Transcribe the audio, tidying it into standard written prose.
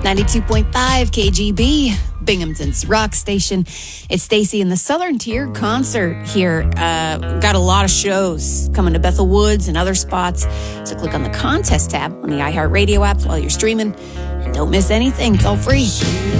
92.5 KGB, Binghamton's rock station. It's Stacy in the Southern Tier concert here. Got a lot of shows coming to Bethel Woods and other spots. So click on the contest tab on the iHeartRadio app while you're streaming. And don't miss anything. It's all free.